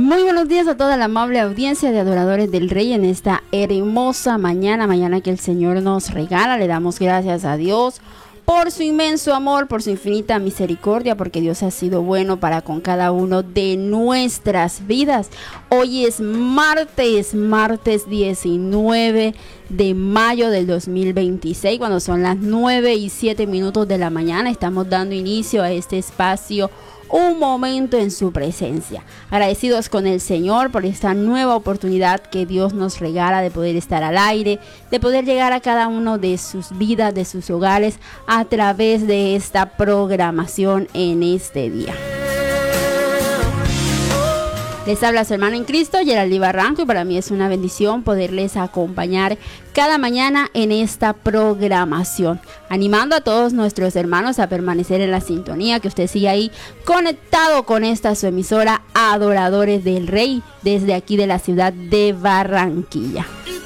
Muy buenos días a toda la amable audiencia de adoradores del Rey en esta hermosa mañana que el Señor nos regala. Le damos gracias a Dios por su inmenso amor, por su infinita misericordia, porque Dios ha sido bueno para con cada uno de nuestras vidas. Hoy es martes 19 de mayo del 2026, cuando son las 9:07 de la mañana. Estamos dando inicio a este espacio, un momento en su presencia. Agradecidos con el Señor por esta nueva oportunidad que Dios nos regala de poder estar al aire, de poder llegar a cada uno de sus vidas, de sus hogares, a través de esta programación en este día. Les habla su hermano en Cristo, Geraldine Barranco, y para mí es una bendición poderles acompañar cada mañana en esta programación, animando a todos nuestros hermanos a permanecer en la sintonía, que usted siga ahí conectado con esta su emisora Adoradores del Rey, desde aquí de la ciudad de Barranquilla.